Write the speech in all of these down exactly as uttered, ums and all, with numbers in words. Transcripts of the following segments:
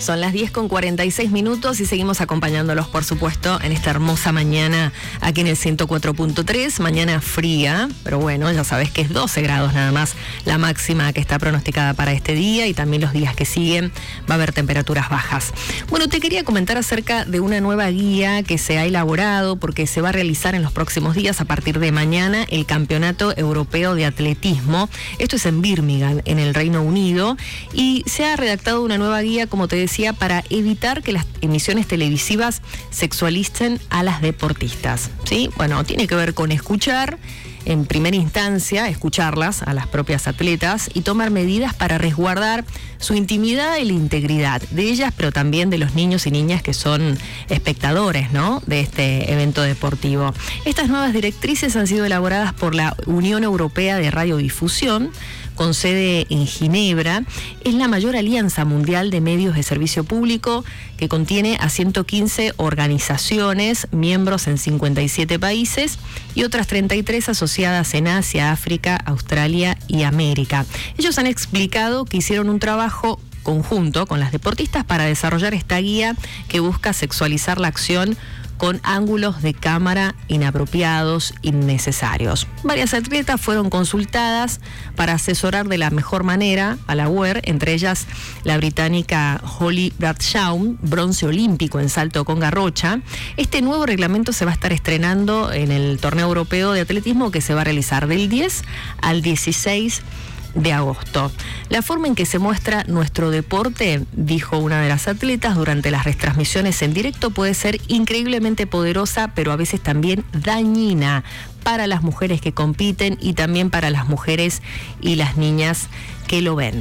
Son las diez con cuarenta y seis minutos y seguimos acompañándolos, por supuesto, en esta hermosa mañana aquí en el ciento cuatro punto tres. Mañana fría, pero bueno, ya sabes que es doce grados nada más la máxima que está pronosticada para este día, y también los días que siguen va a haber temperaturas bajas. Bueno, te quería comentar acerca de una nueva guía que se ha elaborado porque se va a realizar en los próximos días, a partir de mañana, el Campeonato Europeo de Atletismo. Esto es en Birmingham, en el Reino Unido, y se ha redactado una nueva guía, como te decía, para evitar que las emisiones televisivas sexualicen a las deportistas, ¿sí? Bueno, tiene que ver con escuchar, en primera instancia, escucharlas a las propias atletas y tomar medidas para resguardar su intimidad y la integridad de ellas, pero también de los niños y niñas que son espectadores, ¿no?, de este evento deportivo. Estas nuevas directrices han sido elaboradas por la Unión Europea de Radiodifusión, con sede en Ginebra. Es la mayor alianza mundial de medios de servicio público, que contiene a ciento quince organizaciones, miembros en cincuenta y siete países y otras treinta y tres asociadas en Asia, África, Australia y América. Ellos han explicado que hicieron un trabajo conjunto con las deportistas para desarrollar esta guía que busca sexualizar la acción con ángulos de cámara inapropiados, innecesarios. Varias atletas fueron consultadas para asesorar de la mejor manera a la U E R, entre ellas la británica Holly Bradshaw, bronce olímpico en salto con garrocha. Este nuevo reglamento se va a estar estrenando en el torneo europeo de atletismo, que se va a realizar del diez al dieciséis de agosto. La forma en que se muestra nuestro deporte, dijo una de las atletas, durante las retransmisiones en directo puede ser increíblemente poderosa, pero a veces también dañina para las mujeres que compiten y también para las mujeres y las niñas que lo ven.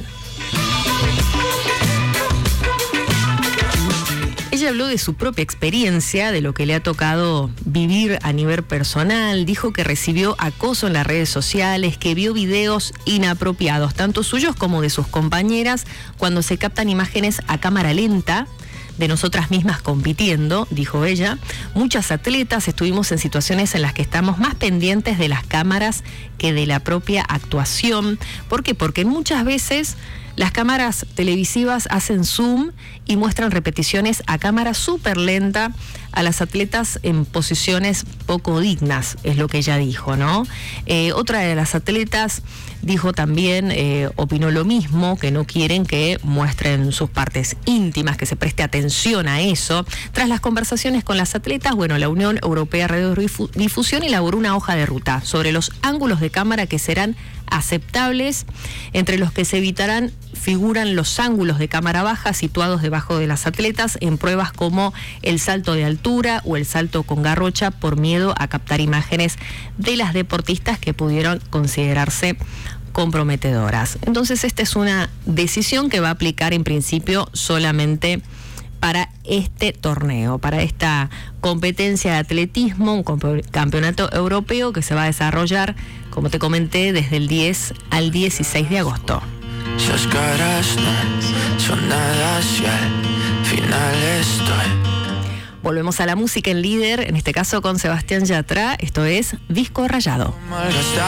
Ella habló de su propia experiencia, de lo que le ha tocado vivir a nivel personal. Dijo que recibió acoso en las redes sociales, que vio videos inapropiados, tanto suyos como de sus compañeras, cuando se captan imágenes a cámara lenta de nosotras mismas compitiendo, dijo ella. Muchas atletas estuvimos en situaciones en las que estamos más pendientes de las cámaras que de la propia actuación. ¿Por qué? Porque muchas veces las cámaras televisivas hacen zoom y muestran repeticiones a cámara súper lenta a las atletas en posiciones poco dignas, es lo que ella dijo, ¿no? Eh, otra de las atletas dijo también, eh, opinó lo mismo, que no quieren que muestren sus partes íntimas, que se preste atención a eso. Tras las conversaciones con las atletas, bueno, la Unión Europea de Radiodifusión elaboró una hoja de ruta sobre los ángulos de cámara que serán aceptables. Entre los que se evitarán figuran los ángulos de cámara baja situados debajo de las atletas en pruebas como el salto de altura o el salto con garrocha, por miedo a captar imágenes de las deportistas que pudieron considerarse comprometedoras. Entonces, esta es una decisión que va a aplicar en principio solamente para este torneo, para esta competencia de atletismo, un campeonato europeo que se va a desarrollar, como te comenté, desde el diez al dieciséis de agosto. Esas caras no son nada si al final estoy. Volvemos a la música en Líder, en este caso con Sebastián Yatra. Esto es Disco Rayado.